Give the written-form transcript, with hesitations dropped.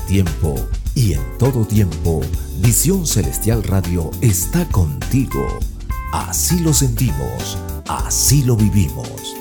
tiempo y en todo tiempo, Visión Celestial Radio está contigo. Así lo sentimos, así lo vivimos.